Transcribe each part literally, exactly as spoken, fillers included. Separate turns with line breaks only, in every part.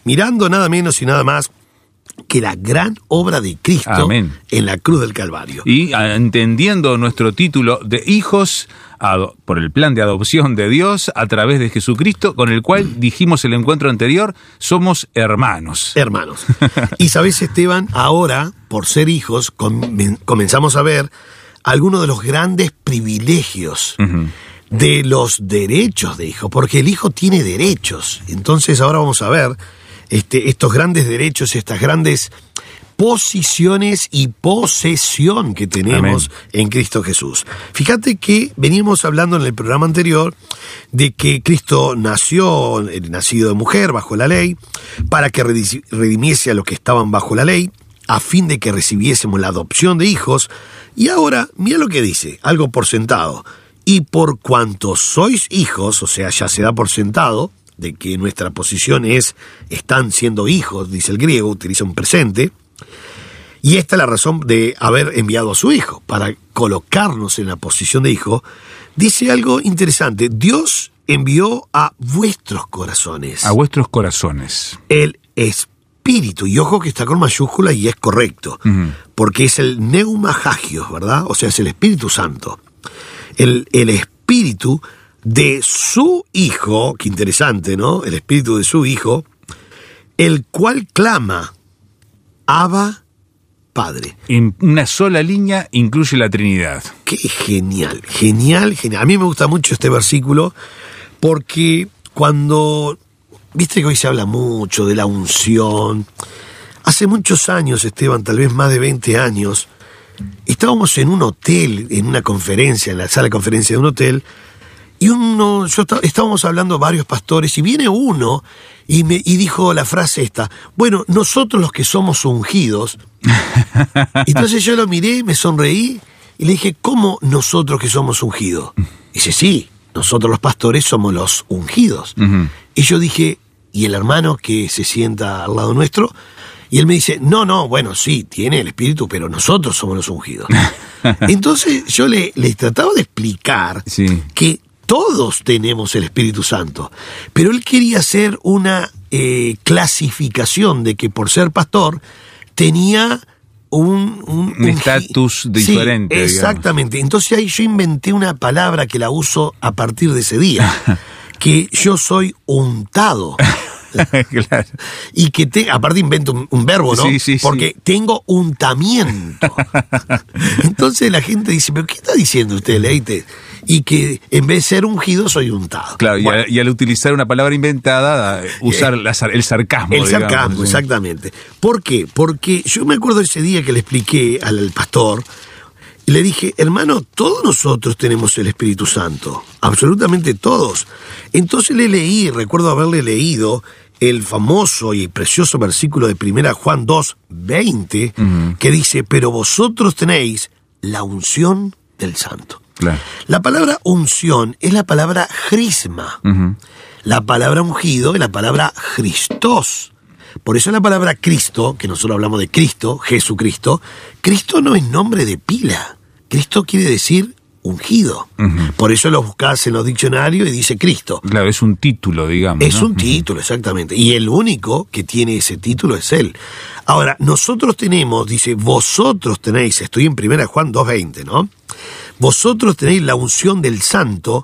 mirando nada menos y nada más que la gran obra de Cristo
Amén.
En la cruz del Calvario.
Y a, entendiendo nuestro título de hijos ado- por el plan de adopción de Dios a través de Jesucristo, con el cual dijimos el encuentro anterior, somos hermanos.
Hermanos. Y sabés, Esteban, ahora, por ser hijos, com- comenzamos a ver algunos de los grandes privilegios uh-huh. de los derechos de hijo, porque el hijo tiene derechos. Entonces ahora vamos a ver este, estos grandes derechos, estas grandes posiciones y posesión que tenemos Amén. En Cristo Jesús. Fíjate que veníamos hablando en el programa anterior de que Cristo nació, nacido de mujer, bajo la ley, para que redimiese a los que estaban bajo la ley, a fin de que recibiésemos la adopción de hijos. Y ahora, mira lo que dice, algo por sentado. Y por cuanto sois hijos, o sea, ya se da por sentado, de que nuestra posición es, están siendo hijos, dice el griego, utiliza un presente, y esta es la razón de haber enviado a su hijo, para colocarnos en la posición de hijo. Dice algo interesante, Dios envió a vuestros corazones.
A vuestros corazones.
El Espíritu, y ojo que está con mayúscula y es correcto, uh-huh. porque es el Neuma Hagios, ¿verdad? O sea, es el Espíritu Santo. El, el Espíritu de su Hijo, qué interesante, ¿no? El Espíritu de su Hijo, el cual clama, Abba, Padre.
En una sola línea incluye la Trinidad.
Qué genial, genial, genial. A mí me gusta mucho este versículo porque cuando, viste que hoy se habla mucho de la unción, hace muchos años, Esteban, tal vez más de veinte años, estábamos en un hotel, en una conferencia, en la sala de conferencia de un hotel, y uno, yo estábamos hablando varios pastores, y viene uno y me y dijo la frase esta, bueno, nosotros los que somos ungidos. Entonces yo lo miré, me sonreí y le dije, ¿cómo nosotros que somos ungidos? Dice, sí, nosotros los pastores somos los ungidos. Uh-huh. Y yo dije, ¿y el hermano que se sienta al lado nuestro? Y él me dice, no, no, bueno, sí, tiene el Espíritu, pero nosotros somos los ungidos. Entonces yo le, le trataba de explicar sí. que todos tenemos el Espíritu Santo, pero él quería hacer una eh, clasificación de que por ser pastor tenía un... Un
estatus un, diferente.
Sí, exactamente. Digamos. Entonces ahí yo inventé una palabra que la uso a partir de ese día, que yo soy untado. Claro. Y que te, aparte invento un, un verbo, ¿no?
Sí, sí,
porque
sí.
tengo untamiento. Entonces la gente dice, ¿pero qué está diciendo usted, Leite? Y que en vez de ser ungido soy untado.
Claro, bueno, y, al, y al utilizar una palabra inventada, usar eh, la, el sarcasmo.
El
digamos,
sarcasmo,
sí.
exactamente. ¿Por qué? Porque yo me acuerdo ese día que le expliqué al, al pastor, y le dije, hermano, todos nosotros tenemos el Espíritu Santo, absolutamente todos. Entonces le leí, recuerdo haberle leído el famoso y precioso versículo de primera Juan dos, veinte, uh-huh. que dice, pero vosotros tenéis la unción del Santo.
Claro.
La palabra unción es la palabra crisma. Uh-huh. La palabra ungido es la palabra Christos. Por eso la palabra Cristo, que nosotros hablamos de Cristo, Jesucristo, Cristo no es nombre de pila. Cristo quiere decir ungido. Uh-huh. Por eso lo buscás en los diccionarios y dice Cristo.
Claro, es un título, digamos.
Es
¿no?
un título, exactamente. Y el único que tiene ese título es Él. Ahora, nosotros tenemos, dice, vosotros tenéis, estoy en primera Juan dos veinte, ¿no? Vosotros tenéis la unción del Santo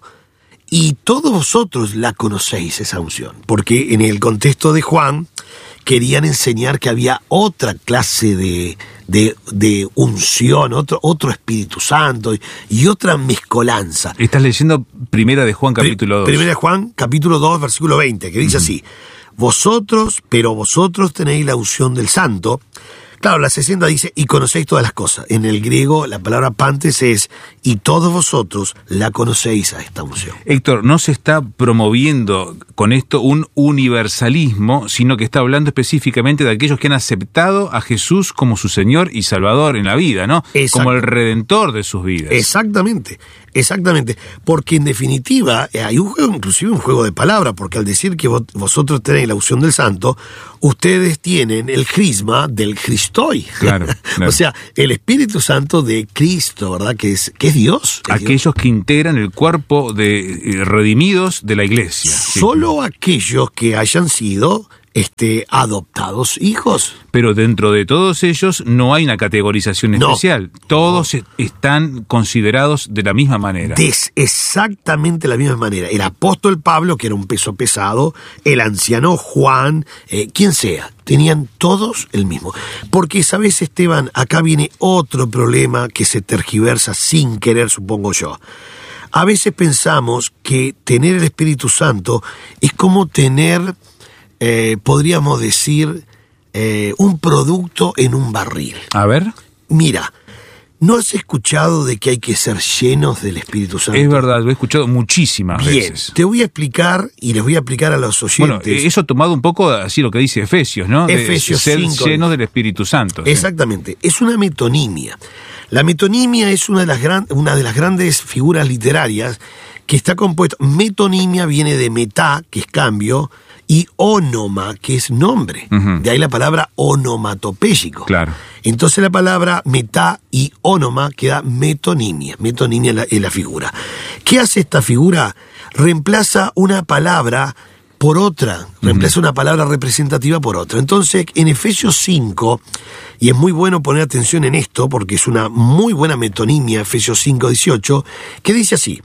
y todos vosotros la conocéis, esa unción. Porque en el contexto de Juan querían enseñar que había otra clase de, de, de unción, otro, otro Espíritu Santo y, y otra mezcolanza.
Estás leyendo Primera de Juan, capítulo dos.
Primera de Juan, capítulo dos, versículo veinte, que dice uh-huh. así, vosotros, pero vosotros tenéis la unción del Santo. Claro, la sesenta dice, y conocéis todas las cosas. En el griego, la palabra pantes es, y todos vosotros la conocéis a esta unción.
Héctor, no se está promoviendo con esto un universalismo, sino que está hablando específicamente de aquellos que han aceptado a Jesús como su Señor y Salvador en la vida, ¿no? Como el Redentor de sus vidas.
Exactamente, exactamente. Porque en definitiva, hay un juego, inclusive un juego de palabras, porque al decir que vosotros tenéis la unción del Santo, ustedes tienen el crisma del Cristoy.
Claro, claro.
O sea, el Espíritu Santo de Cristo, ¿verdad? Que es, que es Dios. Es
aquellos
Dios.
Que integran el cuerpo de eh, redimidos de la iglesia.
Solo sí. aquellos que hayan sido este, adoptados hijos.
Pero dentro de todos ellos no hay una categorización
no,
especial. Todos
no.
están considerados de la misma manera.
De exactamente la misma manera. El apóstol Pablo, que era un peso pesado, el anciano Juan, eh, quien sea, tenían todos el mismo. Porque, ¿sabes, Esteban? Acá viene otro problema que se tergiversa sin querer, supongo yo. A veces pensamos que tener el Espíritu Santo es como tener, eh, podríamos decir, eh, un producto en un barril.
A ver.
Mira, ¿no has escuchado de que hay que ser llenos del Espíritu Santo?
Es verdad, lo he escuchado muchísimas
Bien,
veces.
Te voy a explicar y les voy a explicar a los oyentes.
Bueno, eso tomado un poco así lo que dice Efesios, ¿no?
Efesios
de ser
cinco.
llenos del Espíritu Santo.
Exactamente, ¿sí? Es una metonimia. La metonimia es una de las gran, una de las grandes figuras literarias que está compuesta. Metonimia viene de metá, que es cambio, y ónoma, que es nombre. Uh-huh. De ahí la palabra onomatopéyico.
Claro.
Entonces la palabra metá y ónoma queda metonimia. Metonimia es la, es la figura. ¿Qué hace esta figura? Reemplaza una palabra por otra, reemplaza uh-huh. una palabra representativa por otra. Entonces, en Efesios cinco, y es muy bueno poner atención en esto, porque es una muy buena metonimia, Efesios cinco, dieciocho, que dice así: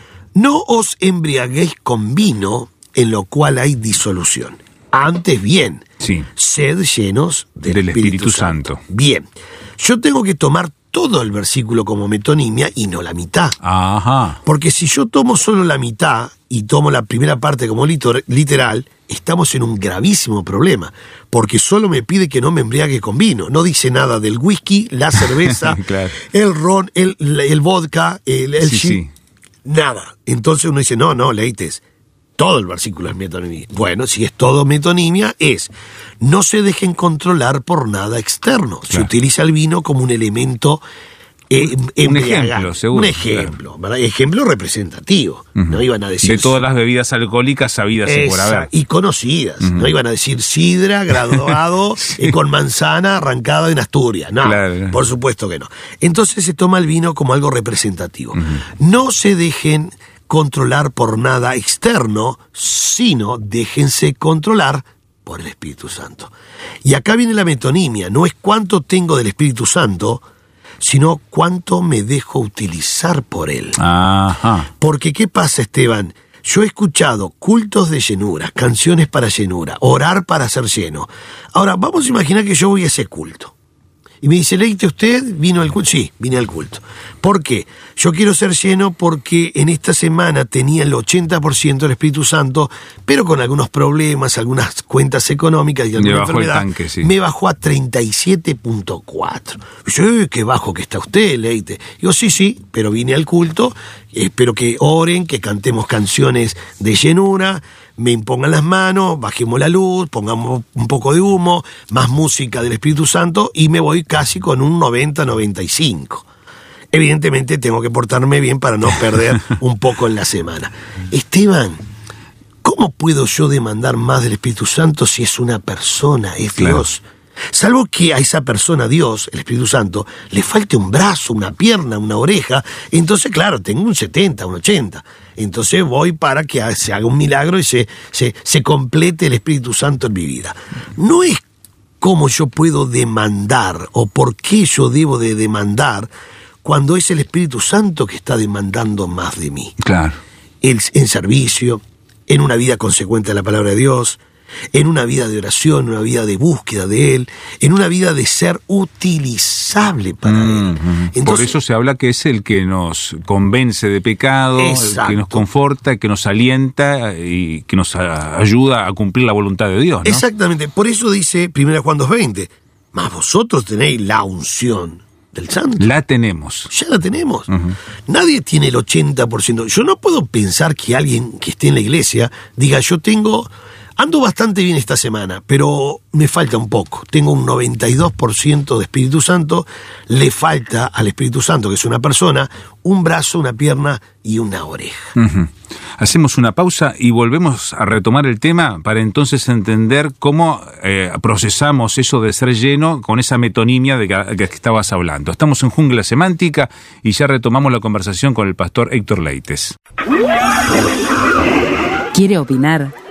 no os embriaguéis con vino, en lo cual hay disolución. Antes bien,
sí.
sed llenos del,
del
Espíritu,
Espíritu
Santo.
Santo.
Bien, yo tengo que tomar todo el versículo como metonimia y no la mitad.
Ajá.
Porque si yo tomo solo la mitad y tomo la primera parte como literal, estamos en un gravísimo problema, porque solo me pide que no me embriague con vino. No dice nada del whisky, la cerveza, claro. el ron, el, el vodka, el, el
sí,
gin, sí. nada. Entonces uno dice, no, no, Leites, todo el versículo es metonimia. Bueno, si es todo metonimia, es no se dejen controlar por nada externo. Claro. Se utiliza el vino como un elemento eh,
un ejemplo, seguro.
Un ejemplo, claro. Ejemplo representativo. Uh-huh. No iban a decir
de todas las bebidas alcohólicas sabidas y por haber.
Y conocidas. Uh-huh. No iban a decir sidra graduado sí. eh, con manzana arrancada en Asturias. No, claro. por supuesto que no. Entonces se toma el vino como algo representativo. Uh-huh. No se dejen controlar por nada externo, sino déjense controlar por el Espíritu Santo. Y acá viene la metonimia, no es cuánto tengo del Espíritu Santo, sino cuánto me dejo utilizar por él.
Ajá.
Porque ¿qué pasa, Esteban? Yo he escuchado cultos de llenura, canciones para llenura, orar para ser lleno. Ahora, vamos a imaginar que yo voy a ese culto. Y me dice, Leite, ¿usted vino al culto? Sí, vine al culto. ¿Por qué? Yo quiero ser lleno porque en esta semana tenía el ochenta por ciento del Espíritu Santo, pero con algunos problemas, algunas cuentas económicas y alguna
me bajó
enfermedad,
el tanque, sí.
me bajó a treinta y siete punto cuatro. Yo, qué bajo que está usted, Leite. Digo, sí, sí, pero vine al culto, espero que oren, que cantemos canciones de llenura, me impongan las manos, bajemos la luz, pongamos un poco de humo, más música del Espíritu Santo y me voy casi con un noventa, noventa y cinco. Evidentemente tengo que portarme bien para no perder un poco en la semana. Esteban, ¿cómo puedo yo demandar más del Espíritu Santo si es una persona, es
claro.
Dios? Salvo que a esa persona, Dios, el Espíritu Santo, le falte un brazo, una pierna, una oreja, entonces claro, tengo un setenta, un ochenta. Entonces voy para que se haga un milagro y se, se, se complete el Espíritu Santo en mi vida. No es cómo yo puedo demandar o por qué yo debo de demandar cuando es el Espíritu Santo que está demandando más de mí.
Claro.
El, en servicio, en una vida consecuente a la palabra de Dios, en una vida de oración, en una vida de búsqueda de Él, en una vida de ser utilizable para mm, Él.
Entonces, por eso se habla que es el que nos convence de pecado, exacto. el que nos conforta, que nos alienta y que nos ayuda a cumplir la voluntad de Dios, ¿no?
Exactamente, por eso dice primera Juan dos veinte, mas vosotros tenéis la unción del Santo.
La tenemos.
Ya la tenemos.
Uh-huh.
Nadie tiene el ochenta por ciento. Yo no puedo pensar que alguien que esté en la iglesia diga, yo tengo... Ando bastante bien esta semana, pero me falta un poco. Tengo un noventa y dos por ciento de Espíritu Santo. Le falta al Espíritu Santo, que es una persona, un brazo, una pierna y una oreja.
Uh-huh. Hacemos una pausa y volvemos a retomar el tema para entonces entender cómo eh, procesamos eso de ser lleno con esa metonimia de que, que estabas hablando. Estamos en Jungla Semántica y ya retomamos la conversación con el pastor Héctor Leites.
¿Quiere opinar?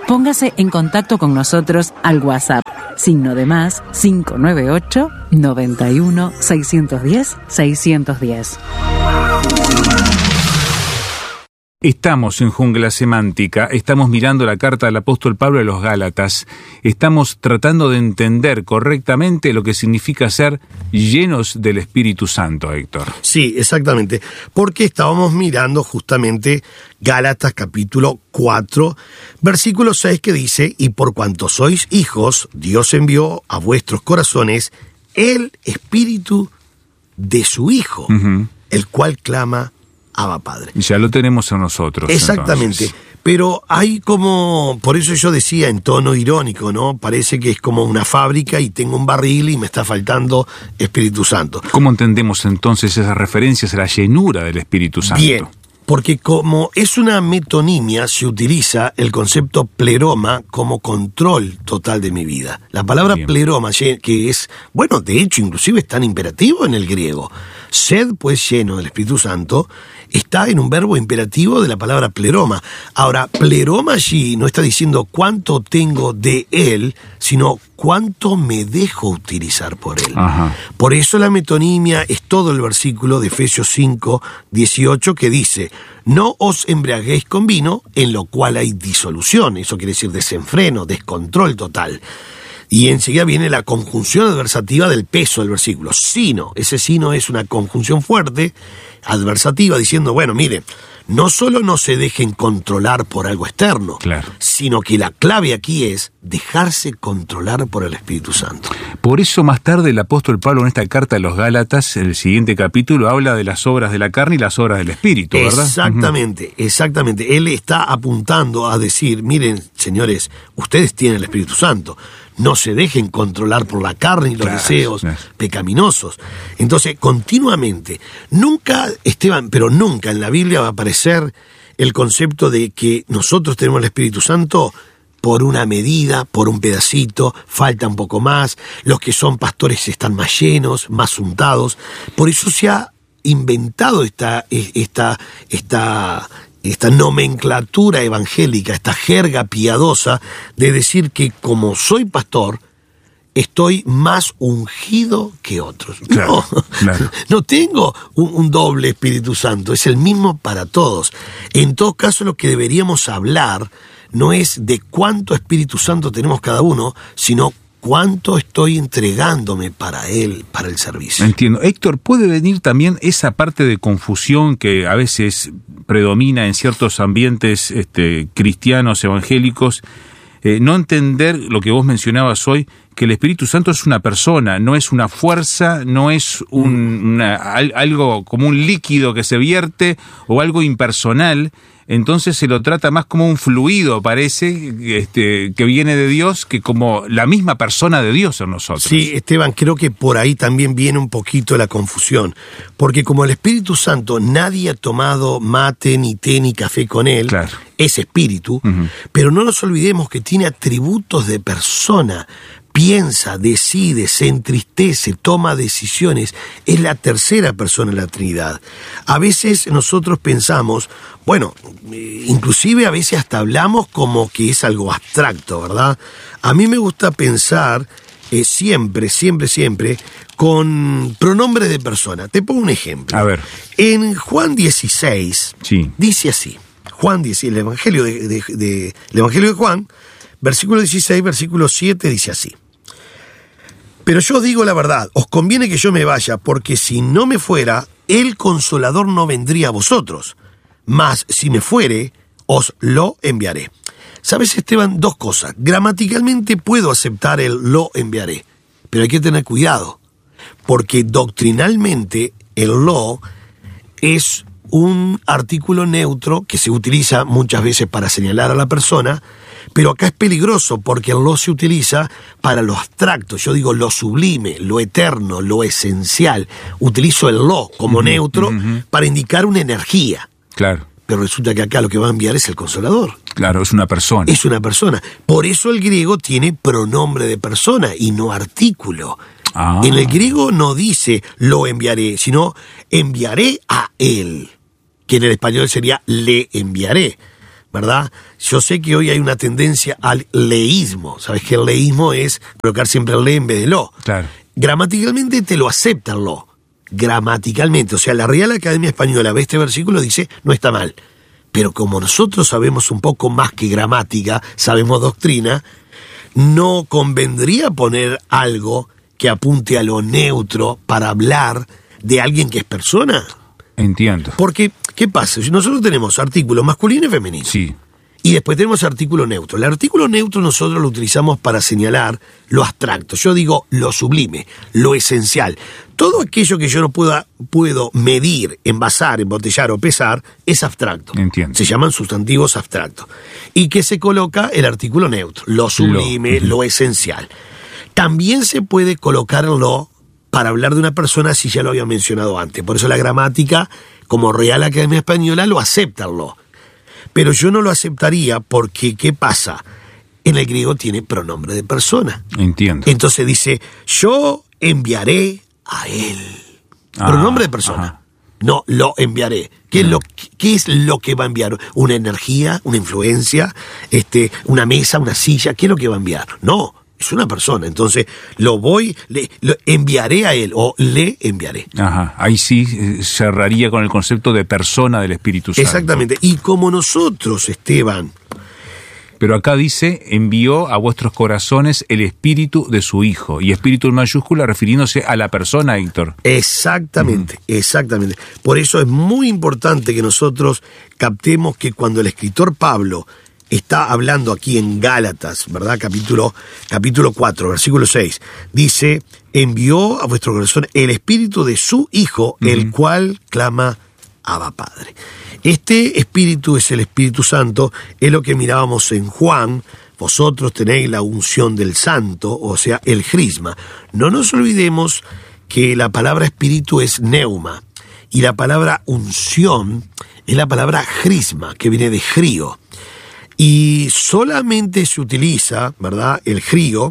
Póngase en contacto con nosotros al WhatsApp, signo de más cinco nueve ocho, noventa y uno, seiscientos diez, seiscientos diez.
Estamos en Jungla Semántica, estamos mirando la carta del apóstol Pablo a los Gálatas, estamos tratando de entender correctamente lo que significa ser llenos del Espíritu Santo, Héctor.
Sí, exactamente, porque estábamos mirando justamente Gálatas capítulo cuatro, versículo seis, que dice: y por cuanto sois hijos, Dios envió a vuestros corazones el Espíritu de su Hijo, uh-huh. el cual clama: Abba, Padre.
Ya lo tenemos en nosotros.
Exactamente. Entonces. Pero hay como, por eso yo decía en tono irónico, ¿no? Parece que es como una fábrica y tengo un barril y me está faltando Espíritu Santo.
¿Cómo entendemos entonces esas referencias a la llenura del Espíritu Santo?
Bien, porque como es una metonimia, se utiliza el concepto pleroma como control total de mi vida. La palabra Bien. pleroma, que es, bueno, de hecho, inclusive es tan imperativo en el griego. Sed, pues, lleno del Espíritu Santo, está en un verbo imperativo de la palabra pleroma. Ahora, pleroma allí no está diciendo cuánto tengo de él, sino cuánto me dejo utilizar por él.
Ajá.
Por eso la metonimia es todo el versículo de Efesios cinco, dieciocho, que dice: no os embriaguéis con vino, en lo cual hay disolución. Eso quiere decir desenfreno, descontrol total. Y enseguida viene la conjunción adversativa del peso del versículo. Sino, ese sino es una conjunción fuerte, adversativa, diciendo, bueno, mire, no solo no se dejen controlar por algo externo,
claro.
sino que la clave aquí es dejarse controlar por el Espíritu Santo.
Por eso más tarde el apóstol Pablo en esta carta a los Gálatas, en el siguiente capítulo, habla de las obras de la carne y las obras del Espíritu, ¿verdad?
Exactamente, uh-huh. exactamente. Él está apuntando a decir, miren, señores, ustedes tienen el Espíritu Santo. No se dejen controlar por la carne y los claro, deseos claro. pecaminosos. Entonces, continuamente, nunca, Esteban, pero nunca en la Biblia va a aparecer el concepto de que nosotros tenemos el Espíritu Santo por una medida, por un pedacito, falta un poco más, los que son pastores están más llenos, más untados. Por eso se ha inventado esta, esta, esta, esta nomenclatura evangélica, esta jerga piadosa de decir que como soy pastor, estoy más ungido que otros.
Claro,
no,
claro.
no tengo un, un doble Espíritu Santo, es el mismo para todos. En todo caso, lo que deberíamos hablar no es de cuánto Espíritu Santo tenemos cada uno, sino cuánto estoy entregándome para él, para el servicio.
Entiendo. Héctor, ¿puede venir también esa parte de confusión que a veces predomina en ciertos ambientes este, cristianos, evangélicos? Eh, no entender lo que vos mencionabas hoy, que el Espíritu Santo es una persona, no es una fuerza, no es un, una, algo como un líquido que se vierte o algo impersonal. Entonces se lo trata más como un fluido, parece, este, que viene de Dios, que como la misma persona de Dios en nosotros.
Sí, Esteban, creo que por ahí también viene un poquito la confusión, porque como el Espíritu Santo nadie ha tomado mate, ni té, ni café con él,
claro.
es espíritu,
Uh-huh.
pero no nos olvidemos que tiene atributos de persona. Piensa, decide, se entristece, toma decisiones. Es la tercera persona de la Trinidad. A veces nosotros pensamos, bueno, inclusive a veces hasta hablamos como que es algo abstracto, ¿verdad? A mí me gusta pensar eh, siempre, siempre, siempre con pronombre de persona. Te pongo un ejemplo.
A ver.
En Juan dieciséis,
sí.
dice así, Juan dieciséis, el Evangelio de, de, de, el Evangelio de Juan, versículo dieciséis, versículo siete, dice así. Pero yo os digo la verdad, os conviene que yo me vaya, porque si no me fuera, el Consolador no vendría a vosotros. Mas si me fuere, os lo enviaré. ¿Sabes, Esteban? Dos cosas. Gramaticalmente puedo aceptar el lo enviaré, pero hay que tener cuidado, porque doctrinalmente el lo es un artículo neutro que se utiliza muchas veces para señalar a la persona, pero acá es peligroso porque el lo se utiliza para lo abstracto. Yo digo lo sublime, lo eterno, lo esencial. Utilizo el lo como uh-huh, neutro uh-huh. para indicar una energía.
Claro.
Pero resulta que acá lo que va a enviar es el Consolador.
Claro, es una persona.
Es una persona. Por eso el griego tiene pronombre de persona y no artículo.
Ah.
En el griego no dice lo enviaré, sino enviaré a él, que en el español sería le enviaré. ¿verdad? Yo sé que hoy hay una tendencia al leísmo. ¿Sabes que el leísmo es colocar siempre el le en vez de lo?
Claro.
Gramaticalmente te lo acepta el lo. Gramaticalmente. O sea, la Real Academia Española ve este versículo y dice, no está mal. Pero como nosotros sabemos un poco más que gramática, sabemos doctrina, no convendría poner algo que apunte a lo neutro para hablar de alguien que es persona.
Entiendo.
Porque, ¿qué pasa? Nosotros tenemos artículo masculino y femenino.
Sí.
Y después tenemos artículo neutro. El artículo neutro nosotros lo utilizamos para señalar lo abstracto. Yo digo lo sublime, lo esencial. Todo aquello que yo no pueda, puedo medir, envasar, embotellar o pesar, es abstracto.
Entiendo.
Se llaman sustantivos abstractos. Y que se coloca el artículo neutro, lo sublime, lo, uh-huh. lo esencial. También se puede colocar lo para hablar de una persona, si ya lo había mencionado antes. Por eso la gramática, como Real Academia Española, lo acepta lo. Pero yo no lo aceptaría porque, ¿qué pasa? En el griego tiene pronombre de persona.
Entiendo.
Entonces dice, yo enviaré a él. Ah, pronombre de persona. Ajá. No, lo enviaré. ¿Qué, no. es lo, ¿Qué es lo que va a enviar? ¿Una energía? ¿Una influencia? Este, ¿Una mesa? ¿Una silla? ¿Qué es lo que va a enviar? No. Es una persona, entonces lo voy, le, lo enviaré a él o le enviaré.
Ajá, ahí sí eh, cerraría con el concepto de persona del Espíritu Santo.
Exactamente, y como nosotros, Esteban...
Pero acá dice, envió a vuestros corazones el Espíritu de su Hijo, y Espíritu en mayúscula refiriéndose a la persona, Héctor.
Exactamente, uh-huh. exactamente. Por eso es muy importante que nosotros captemos que cuando el escritor Pablo está hablando aquí en Gálatas, ¿verdad? Capítulo, capítulo cuatro, versículo seis. Dice, envió a vuestro corazón el Espíritu de su Hijo, uh-huh. el cual clama, Abba Padre. Este Espíritu es el Espíritu Santo, es lo que mirábamos en Juan. Vosotros tenéis la unción del Santo, o sea, el crisma. No nos olvidemos que la palabra Espíritu es neuma, y la palabra unción es la palabra crisma, que viene de grío. Y solamente se utiliza, ¿verdad?, el grío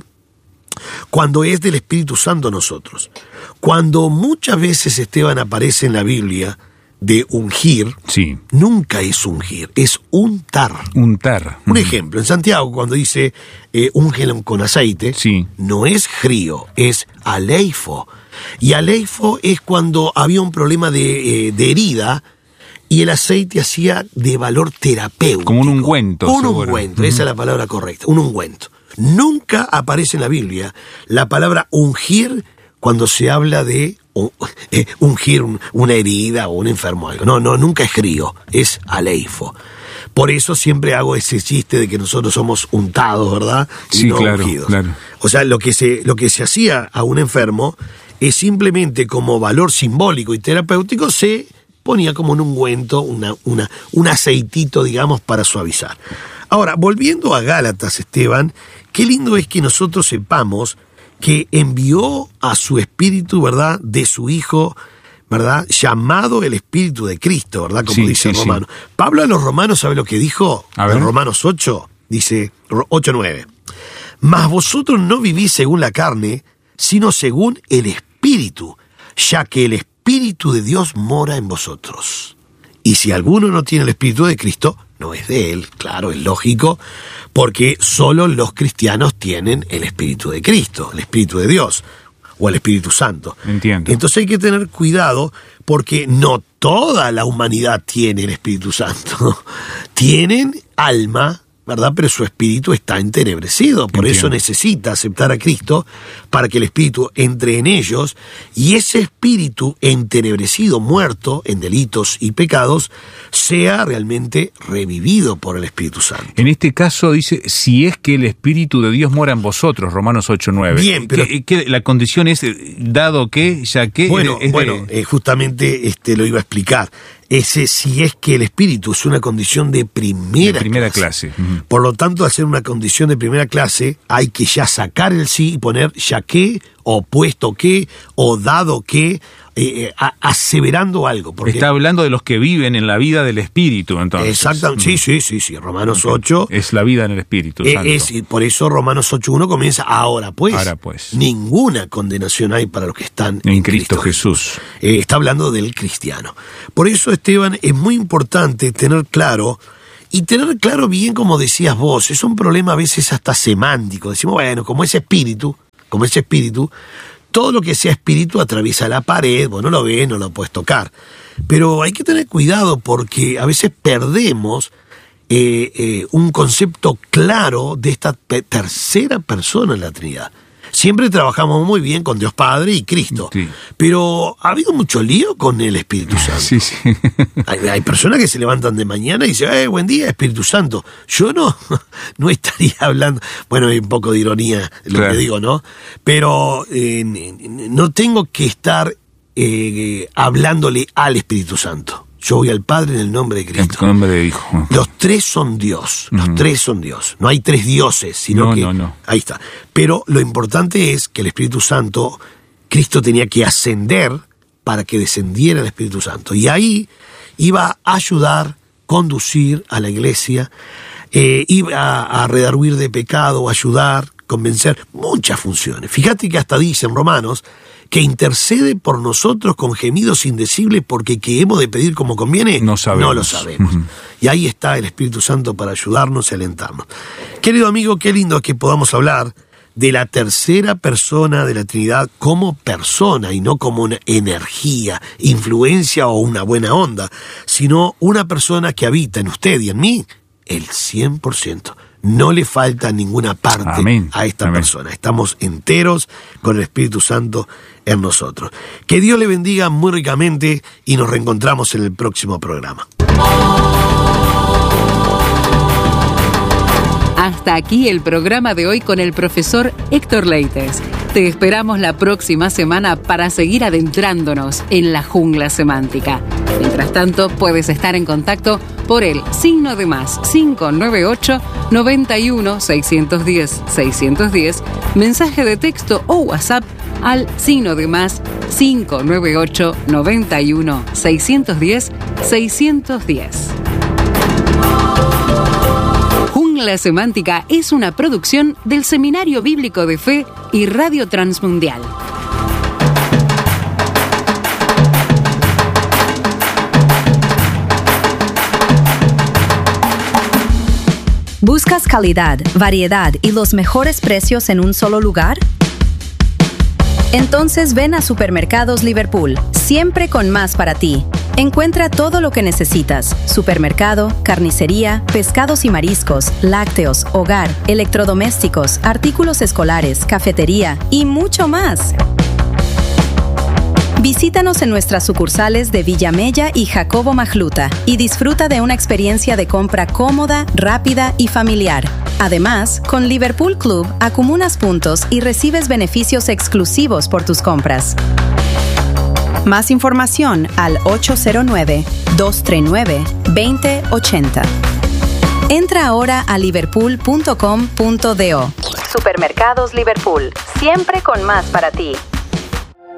cuando es del Espíritu Santo nosotros. Cuando muchas veces, Esteban, aparece en la Biblia de ungir,
sí.
nunca es ungir, es untar.
Untar.
Un ejemplo, en Santiago cuando dice eh, ungelo con aceite,
sí.
no es grío, es aleifo. Y aleifo es cuando había un problema de, eh, de herida, y el aceite hacía de valor terapéutico.
Como un ungüento.
Un
seguro.
ungüento, uh-huh. esa es la palabra correcta, un ungüento. Nunca aparece en la Biblia la palabra ungir cuando se habla de uh, eh, ungir un, una herida o un enfermo o algo. No, no, nunca es grío, es aleifo. Por eso siempre hago ese chiste de que nosotros somos untados, ¿verdad? Y
sí,
no
claro,
ungidos.
claro.
O sea, lo que se, lo que se hacía a un enfermo es simplemente como valor simbólico y terapéutico se ponía como un ungüento, una, una, un aceitito, digamos, para suavizar. Ahora, volviendo a Gálatas, Esteban, qué lindo es que nosotros sepamos que envió a su Espíritu, ¿verdad?, de su Hijo, ¿verdad?, llamado el Espíritu de Cristo, ¿verdad?, como
sí,
dice
sí,
Romano.
Sí.
Pablo a los romanos, ¿sabe lo que dijo?
A ver.
En Romanos ocho, dice, ocho nueve. Mas vosotros no vivís según la carne, sino según el Espíritu, ya que el Espíritu Espíritu de Dios mora en vosotros. Y si alguno no tiene el Espíritu de Cristo, no es de él, claro, es lógico, porque solo los cristianos tienen el Espíritu de Cristo, el Espíritu de Dios, o el Espíritu Santo.
Entiendo.
Entonces hay que tener cuidado, porque no toda la humanidad tiene el Espíritu Santo. Tienen alma, ¿verdad? Pero su espíritu está entenebrecido, por Entiendo. Eso necesita aceptar a Cristo para que el Espíritu entre en ellos, y ese espíritu entenebrecido, muerto en delitos y pecados, sea realmente revivido por el Espíritu Santo.
En este caso dice, si es que el Espíritu de Dios mora en vosotros, Romanos ocho nueve.
Bien, pero...
¿Qué, qué, la condición es, dado que, ya que...
Bueno,
es de...
bueno eh, justamente este, lo iba a explicar. Ese si es que el espíritu es una condición de primera,
de primera
clase.
clase. Uh-huh.
Por lo tanto, al ser una condición de primera clase, hay que ya sacar el sí y poner ya que, o puesto que, o dado que, eh, a, aseverando algo. Porque
está hablando de los que viven en la vida del Espíritu, entonces.
Exactamente, uh-huh. sí, sí, sí, sí. Romanos okay. ocho.
Es la vida en el Espíritu
eh,
Santo.
Es, y por eso Romanos ocho uno comienza, ahora pues,
ahora pues,
ninguna condenación hay para los que están en,
en Cristo, Cristo Jesús. Jesús.
Eh, está hablando del cristiano. Por eso, Esteban, es muy importante tener claro Y tener claro bien, como decías vos, es un problema a veces hasta semántico. Decimos, bueno, como ese espíritu, como ese espíritu, todo lo que sea espíritu atraviesa la pared, vos no lo ves, no lo puedes tocar. Pero hay que tener cuidado porque a veces perdemos eh, eh, un concepto claro de esta pe- tercera persona en la Trinidad. Siempre trabajamos muy bien con Dios Padre y Cristo, sí. Pero ha habido mucho lío con el Espíritu Santo.
Sí, sí.
Hay, hay personas que se levantan de mañana y dicen, eh, buen día, Espíritu Santo. Yo no, no estaría hablando, bueno, hay un poco de ironía lo claro. que digo, ¿no? Pero eh, no tengo que estar eh, hablándole al Espíritu Santo. Yo voy al Padre en el nombre de Cristo.
En el nombre de Hijo.
Los tres son Dios. Los uh-huh. tres son Dios. No hay tres dioses, sino
no,
que...
No, no.
Ahí está. Pero lo importante es que el Espíritu Santo, Cristo tenía que ascender para que descendiera el Espíritu Santo. Y ahí iba a ayudar, conducir a la iglesia, eh, iba a, a redarguir de pecado, ayudar, convencer, muchas funciones. Fíjate que hasta dice en Romanos que intercede por nosotros con gemidos indecibles porque que hemos de pedir como conviene,
no, sabemos.
no lo sabemos. Uh-huh. Y ahí está el Espíritu Santo para ayudarnos y alentarnos. Querido amigo, qué lindo que podamos hablar de la tercera persona de la Trinidad como persona y no como una energía, influencia o una buena onda, sino una persona que habita en usted y en mí el cien por ciento. No le falta ninguna parte
Amén.
a esta
Amén.
persona. Estamos enteros con el Espíritu Santo en nosotros. Que Dios le bendiga muy ricamente y nos reencontramos en el próximo programa.
Hasta aquí el programa de hoy con el profesor Héctor Leites. Te esperamos la próxima semana para seguir adentrándonos en la jungla semántica. Mientras tanto, puedes estar en contacto por el signo de más cinco nueve ocho, noventa y uno, seiscientos diez, seiscientos diez, mensaje de texto o WhatsApp al signo de más cinco nueve ocho, noventa y uno, seiscientos diez, seiscientos diez. Jungla Semántica es una producción del Seminario Bíblico de Fe y Radio Transmundial.
¿Buscas calidad, variedad y los mejores precios en un solo lugar? Entonces ven a Supermercados Liverpool, siempre con más para ti. Encuentra todo lo que necesitas: supermercado, carnicería, pescados y mariscos, lácteos, hogar, electrodomésticos, artículos escolares, cafetería y mucho más. Visítanos en nuestras sucursales de Villamella y Jacobo Majluta y disfruta de una experiencia de compra cómoda, rápida y familiar. Además, con Liverpool Club acumulas puntos y recibes beneficios exclusivos por tus compras. Más información al ocho cero nueve, dos tres nueve, dos cero ocho cero. Entra ahora a liverpool punto com punto do. Supermercados Liverpool, siempre con más para ti.